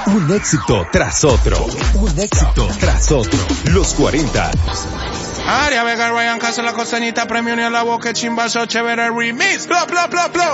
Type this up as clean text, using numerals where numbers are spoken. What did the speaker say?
Un éxito tras otro. Un éxito tras otro. Los 40. Aria Vega, Ryan Castro, La Costañita, Premio Unión, La Boca, Chimbazo, Chévere Remix. Bla, bla, bla, bla.